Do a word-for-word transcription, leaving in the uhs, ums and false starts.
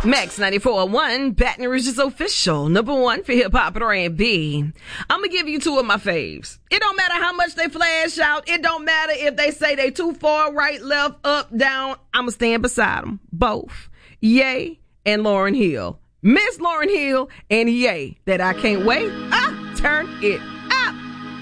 Max ninety-four point one, Baton Rouge's official number one for hip hop and R and B. I'm gonna give you two of my faves. It don't matter how much they flash out. It don't matter if they say they too far, right, left, up, down. I'ma stand beside them. Both. Ye and Lauryn Hill. Miss Lauryn Hill and Ye. That I can't wait. Ah, turn it